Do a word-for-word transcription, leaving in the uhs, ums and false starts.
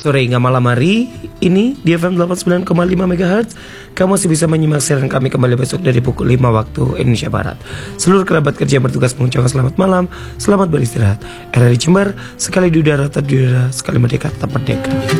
sore hingga malam hari ini di F M delapan puluh sembilan koma lima megahertz. Kamu masih bisa menyimak siaran kami kembali besok dari pukul lima waktu Indonesia Barat. Seluruh kerabat kerja yang bertugas mengucapkan selamat malam, selamat beristirahat. R R I Jember, sekali di udara, tak di udara, sekali merdeka, tak merdeka.